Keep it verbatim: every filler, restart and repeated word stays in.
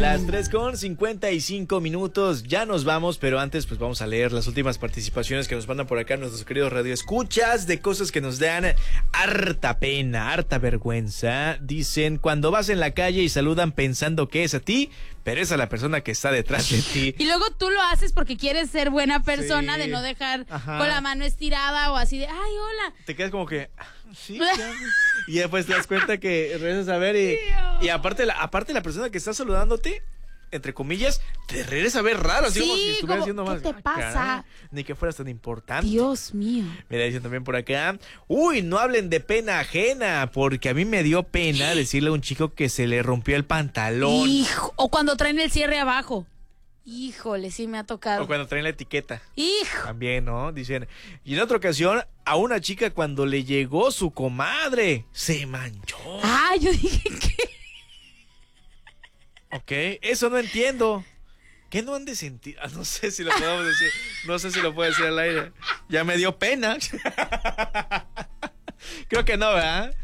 Las tres con cincuenta y cinco minutos, ya nos vamos, pero antes pues vamos a leer las últimas participaciones que nos mandan por acá nuestros queridos radioescuchas de cosas que nos dan harta pena, harta vergüenza. Dicen, cuando vas en la calle y saludan pensando que es a ti, pero es a la persona que está detrás de ti. Y luego tú lo haces porque quieres ser buena persona, sí, de no dejar Ajá. con la mano estirada o así de, ay, hola. Te quedas como que, sí, claro. Y después te das cuenta que regresas a ver y, y aparte, la, aparte la persona que está saludándote, entre comillas, te regresa a ver raro, así sí, como si estuvieras haciendo más. ¿Qué te pasa? Caray, ni que fueras tan importante. Dios mío. Mira, dicen también por acá, uy, no hablen de pena ajena, porque a mí me dio pena decirle a un chico que se le rompió el pantalón. Hijo, o cuando traen el cierre abajo. Híjole, sí me ha tocado. O cuando traen la etiqueta. Hijo. También, ¿no? Dicen, y en otra ocasión, a una chica cuando le llegó su comadre, se manchó. Ah, yo dije que... Ok, eso no entiendo. ¿Qué no han de sentir? Ah, no sé si lo podemos decir. No sé si lo puedo decir al aire. Ya me dio pena. Creo que no, ¿verdad?